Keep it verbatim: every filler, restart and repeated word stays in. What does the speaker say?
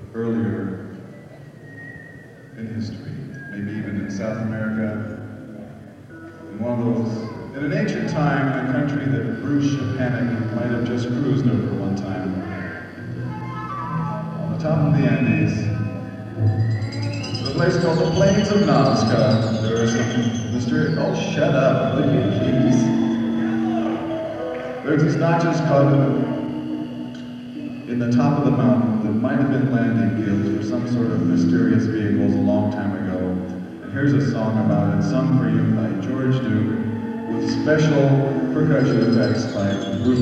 earlier in history, maybe even in South America, in one of those, in an ancient time, in a country that Bruce Chapanic might have just cruised over one time. On the top of the Andes, a place called the Plains of Nazca. There are some mysterious, oh shut up, please. There's these notches caught in the top of the mountain that might have been landing gears for some sort of mysterious vehicles a long time ago. And here's a song about it, sung for you by George Duke, with special percussion effects by Bruce.